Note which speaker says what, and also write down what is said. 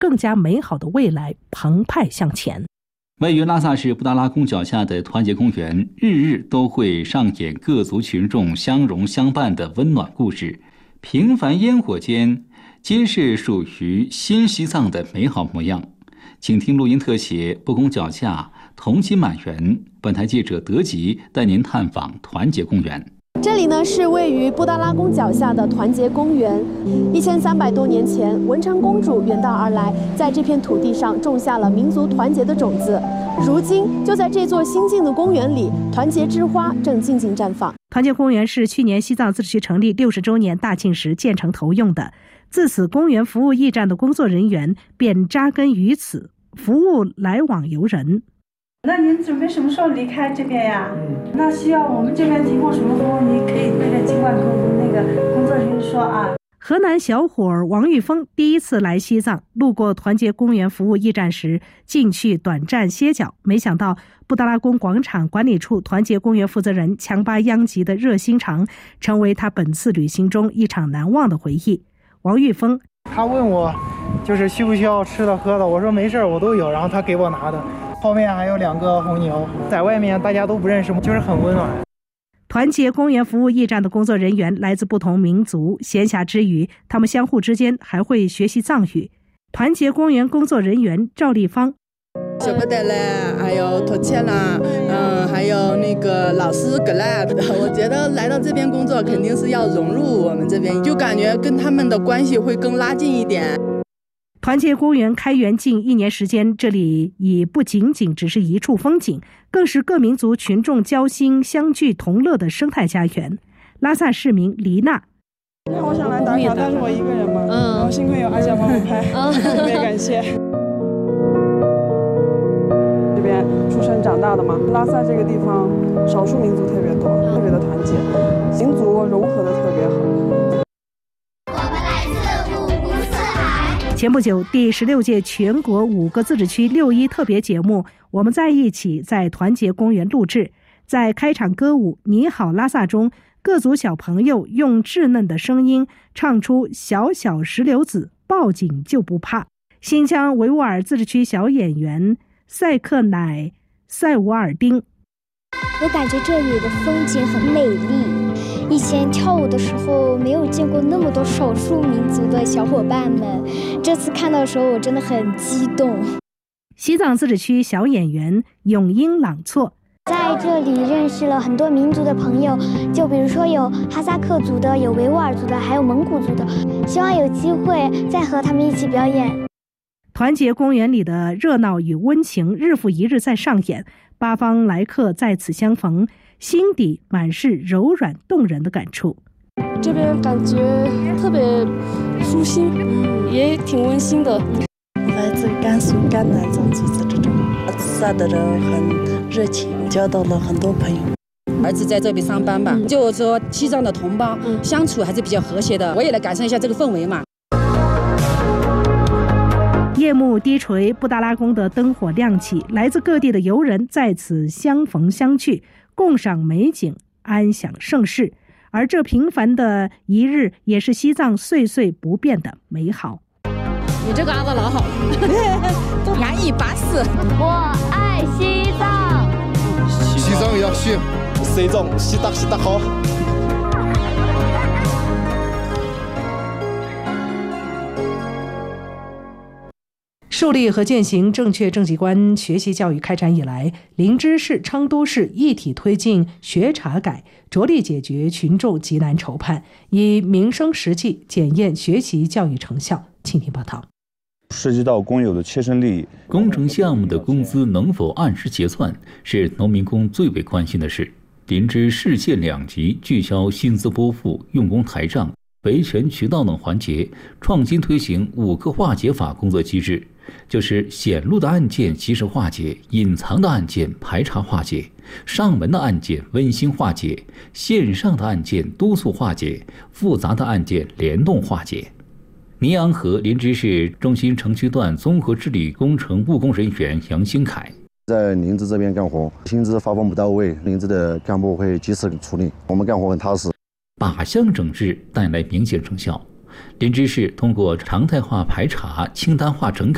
Speaker 1: 更加美好的未来澎湃向前。
Speaker 2: 位于拉萨市布达拉宫脚下的团结公园，日日都会上演各族群众相融相伴的温暖故事。平凡烟火间，皆是属于新西藏的美好模样。请听录音特写《布宫脚下，童心满园》。本台记者德吉带您探访团结公园。
Speaker 3: 这里呢是位于布达拉宫脚下的团结公园。1300多年前，文成公主远道而来，在这片土地上种下了民族团结的种子。如今，就在这座新建的公园里，团结之花正静静绽放。
Speaker 1: 团结公园是去年西藏自治区成立60周年大庆时建成投用的。自此，公园服务驿站的工作人员便扎根于此，服务来往游人。
Speaker 4: 那您准备什么时候离开这边呀？那需要我们这边提供什么服务？你可以对着尽管跟那个工作人员说啊。
Speaker 1: 河南小伙王玉峰第一次来西藏，路过团结公园服务驿站时，进去短暂歇脚，没想到布达拉宫广场管理处团结公园负责人强巴央吉的热心肠，成为他本次旅行中一场难忘的回忆。王玉峰，
Speaker 5: 他问我就是需不需要吃的喝的，我说没事我都有，然后他给我拿的。后面还有2个红牛，在外面大家都不认识，就是很温暖。
Speaker 1: 团结公园服务驿站的工作人员来自不同民族，闲暇之余，他们相互之间还会学习藏语。团结公园工作人员赵丽芳，
Speaker 6: 舍不得嘞，还有托歉啦，还有那个老师格啦，我觉得来到这边工作肯定是要融入我们这边，就感觉跟他们的关系会更拉近一点。
Speaker 1: 团结公园开园近1年时间，这里已不仅仅只是一处风景，更是各民族群众交心相聚同乐的生态家园。拉萨市民黎娜，
Speaker 7: 我想来打卡，但是我一个人嘛，然后幸亏有阿香帮我拍，特别感谢。这边出生长大的嘛，拉萨这个地方少数民族特别多，特别的团结，民族融合的特别好。
Speaker 1: 前不久，第16届全国5个自治区6·1特别节目《我们在一起》在团结公园录制。在开场歌舞《你好拉萨》中，各族小朋友用稚嫩的声音唱出“小小石榴子，报警就不怕”。新疆维吾尔自治区小演员赛克乃塞伍尔丁，
Speaker 8: 我感觉这里的风景很美丽。以前跳舞的时候没有见过那么多少数民族的小伙伴们，这次看到的时候我真的很激动。
Speaker 1: 西藏自治区小演员咏音朗措，
Speaker 8: 在这里认识了很多民族的朋友，就比如说有哈萨克族的，有维吾尔族的，还有蒙古族的，希望有机会再和他们一起表演。
Speaker 1: 团结公园里的热闹与温情日复一日在上演，八方来客在此相逢，心底满是柔软动人的感触。
Speaker 7: 这边感觉特别舒心，也挺温馨的。
Speaker 9: 来自甘肃甘南藏族自治州，拉萨的人很热情，交到了很多朋友。
Speaker 10: 儿子在这边上班吧，就是说西藏的同胞相处还是比较和谐的，我也来感受一下这个氛围嘛。
Speaker 1: 夜幕低垂，布达拉宫的灯火亮起，来自各地的游人在此相逢相聚，共赏美景，安享盛世。而这平凡的一日，也是西藏岁岁不变的美好。
Speaker 10: 你这个阿子老好了，安逸巴适。
Speaker 11: 我爱西藏，
Speaker 12: 西藏要去，西藏西达好。
Speaker 1: 树立和践行正确政绩观学习教育开展以来，林芝市、昌都市一体推进学查改，着力解决群众急难愁盼，以民生实际检验学习教育成效。请听报道。
Speaker 13: 涉及到工友的切身利益，
Speaker 2: 工程项目的工资能否按时结算，是农民工最为关心的事。林芝市县2级聚焦薪资拨付、用工台账、维权渠道等环节，创新推行5个化解法工作机制，就是显露的案件及时化解，隐藏的案件排查化解，上门的案件温馨化解，线上的案件督促化解，复杂的案件联动化解。尼洋河林芝市中心城区段综合治理工程务工人员杨新凯，
Speaker 14: 在林芝这边干活，薪资发放不到位，林芝的干部会及时处理，我们干活很踏实。
Speaker 2: 靶向整治带来明显成效。林芝市通过常态化排查、清单化整改，